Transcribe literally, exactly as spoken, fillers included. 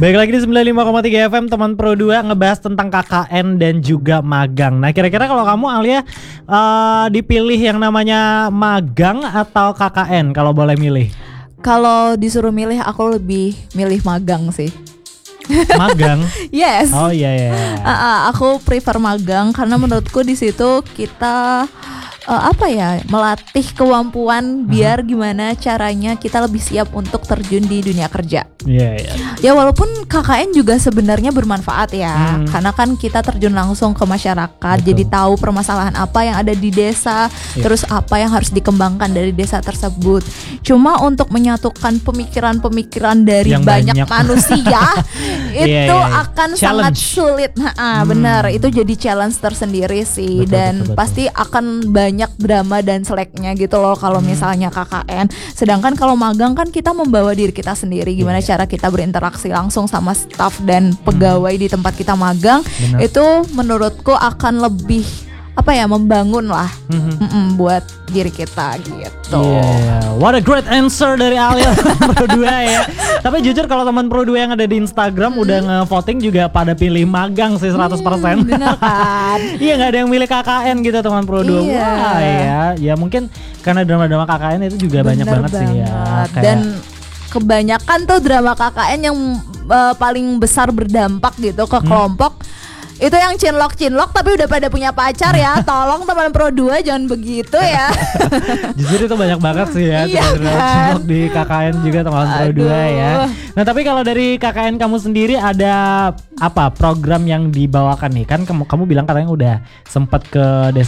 Baik lagi di sembilan puluh lima koma tiga F M Teman Pro dua ngebahas tentang K K N dan juga magang. Nah kira-kira kalau kamu Alia uh, dipilih yang namanya magang atau K K N kalau boleh milih? Kalau disuruh milih aku lebih milih magang sih. Magang? Yes. Oh iya iya. Uh, uh, aku prefer magang karena menurutku di situ kita uh, apa ya melatih kemampuan biar gimana caranya kita lebih siap untuk terjun di dunia kerja. Iya yeah, iya. Yeah. Ya walaupun K K N juga sebenarnya bermanfaat ya, hmm. karena kan kita terjun langsung ke masyarakat. Betul. Jadi tahu permasalahan apa yang ada di desa, yeah. terus apa yang harus dikembangkan dari desa tersebut. Cuma untuk menyatukan pemikiran-pemikiran dari yang banyak, banyak manusia itu yeah, yeah, yeah. akan challenge. Sangat sulit. Nah, hmm. benar, itu jadi challenge tersendiri sih. Betul, dan betul, betul. Pasti akan banyak drama dan seleknya gitu loh kalau hmm. misalnya K K N. Sedangkan kalau magang kan kita membawa diri kita sendiri, gimana yeah. cara kita berinteraksi langsung sama staff dan pegawai hmm. di tempat kita magang. Benar. Itu menurutku akan lebih apa ya membangun lah mm-hmm. buat diri kita gitu. Yeah, what a great answer dari Alia Pro dua ya. Tapi jujur kalau teman Pro dua yang ada di Instagram hmm. udah nge-voting juga pada pilih magang sih seratus persen. Hmm, bener kan? Iya nggak ada yang milih K K N gitu teman Pro dua. Iya. Wah ya, ya mungkin karena drama-drama K K N itu juga bener banyak banget, banget sih ya. Kayak dan kebanyakan tuh drama K K N yang uh, paling besar berdampak gitu ke kelompok hmm. itu yang cinlok-cinlok tapi udah pada punya pacar ya. Tolong teman Pro dua jangan begitu ya. Jujur itu banyak banget sih ya. Iya kan? Cinlok di K K N juga teman Pro dua ya. Nah tapi kalau dari K K N kamu sendiri ada apa program yang dibawakan nih? Kan kamu, kamu bilang katanya udah sempat ke desa